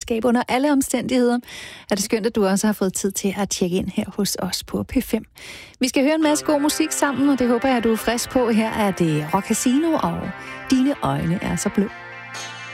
selskab under alle omstændigheder. Er det skønt, at du også har fået tid til at tjekke ind her hos os på P5. Vi skal høre en masse god musik sammen, og det håber jeg, at du er frisk på. Her er det Rock Casino, og Dine øjne er så blå.